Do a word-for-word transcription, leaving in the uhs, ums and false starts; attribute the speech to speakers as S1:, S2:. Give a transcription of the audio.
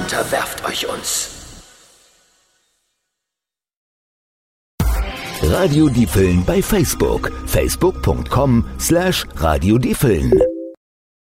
S1: unterwerft euch uns.
S2: Radio Diefeln bei Facebook. facebook punkt com slash Radio Diefeln.